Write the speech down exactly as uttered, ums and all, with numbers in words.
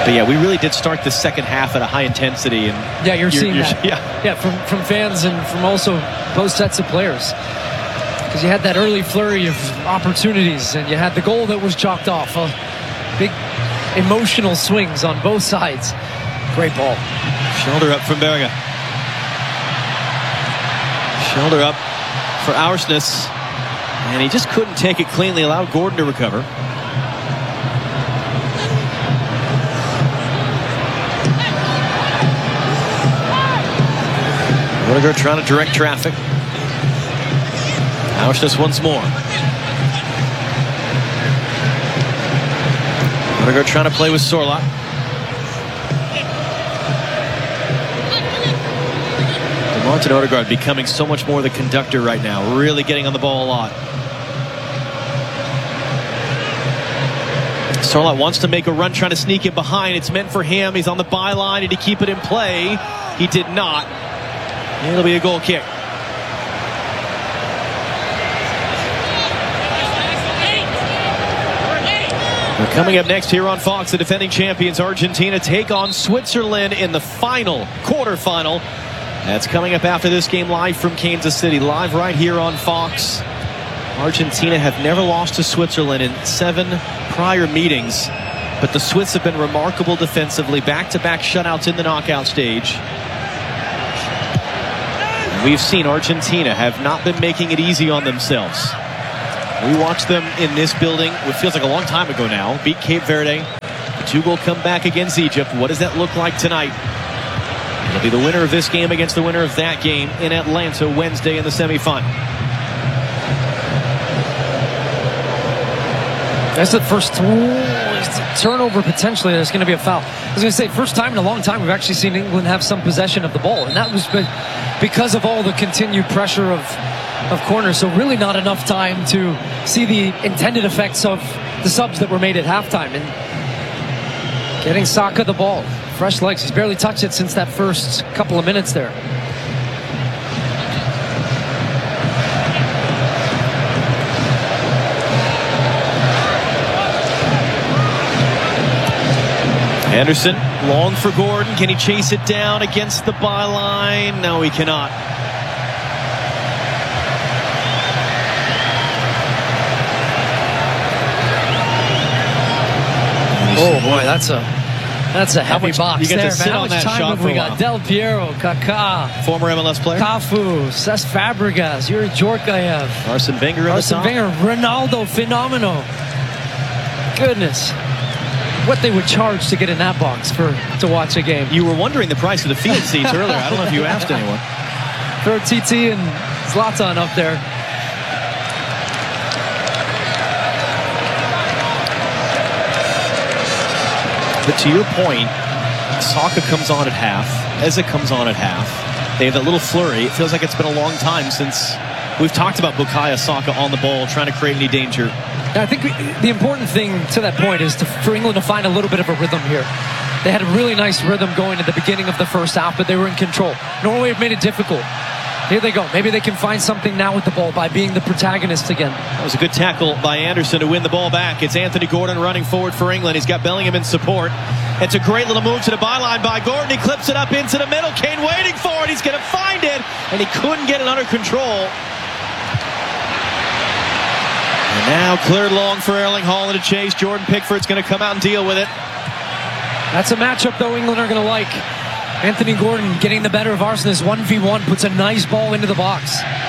But yeah, we really did start the second half at a high intensity, and yeah, you're, you're seeing you're, that. Yeah, yeah, from from fans and from also both sets of players, because you had that early flurry of opportunities, and you had the goal that was chalked off. Uh, big emotional swings on both sides. Great ball. Shoulder up from Berge. Shoulder up for Aursnes, and he just couldn't take it cleanly. Allowed Gordon to recover. Rudiger trying to direct traffic. Aursnes once more. Rudiger trying to play with Sorloth. Martin Odegaard becoming so much more the conductor right now, really getting on the ball a lot. Sorloth wants to make a run, trying to sneak it behind. It's meant for him. He's on the byline. Did he keep it in play? He did not. It'll be a goal kick. We're coming up next here on Fox. The defending champions Argentina take on Switzerland in the final quarterfinal. That's coming up after this game, live from Kansas City, live right here on Fox. Argentina have never lost to Switzerland in seven prior meetings, but the Swiss have been remarkable defensively, back-to-back shutouts in the knockout stage. We've seen Argentina have not been making it easy on themselves. We watched them in this building, what feels like a long time ago now, beat Cape Verde, two-goal comeback against Egypt. What does that look like tonight? It'll be the winner of this game against the winner of that game in Atlanta Wednesday in the semifinal. That's the first turnover potentially. There's going to be a foul. I was going to say, first time in a long time we've actually seen England have some possession of the ball, and that was because of all the continued pressure of of corners. So really not enough time to see the intended effects of the subs that were made at halftime. And getting Saka the ball, fresh legs. He's barely touched it since that first couple of minutes there. Anderson, long for Gordon. Can he chase it down against the byline? No, he cannot. Oh boy, that's a that's a heavy much, box you get there, to sit man. How on much that time shot have for we a got? while. Del Piero, Kaká, Former M L S player. Cafu, Cesc Fabregas, Yuri Djorkaeff, Arsene Wenger in Arsene the top. Wenger, Ronaldo, Fenomeno. Goodness, what they would charge to get in that box for to watch a game. You were wondering the price of the field seats earlier. I don't know if you asked anyone. Throw T T and Zlatan up there. But to your point, Saka comes on at half. Eze comes on at half. They have that little flurry. It feels like it's been a long time since we've talked about Bukayo Saka on the ball, trying to create any danger. I think the important thing to that point is to, for England to find a little bit of a rhythm here. They had a really nice rhythm going at the beginning of the first half, but they were in control. Norway have made it difficult. Here they go. Maybe they can find something now with the ball by being the protagonist again. That was a good tackle by Anderson to win the ball back. It's Anthony Gordon running forward for England. He's got Bellingham in support. It's a great little move to the byline by Gordon. He clips it up into the middle. Kane waiting for it. He's going to find it, and he couldn't get it under control. And now cleared long for Erling Haaland to chase. Jordan Pickford's going to come out and deal with it. That's a matchup, though, England are going to like. Anthony Gordon getting the better of Aursnes one v one, puts a nice ball into the box.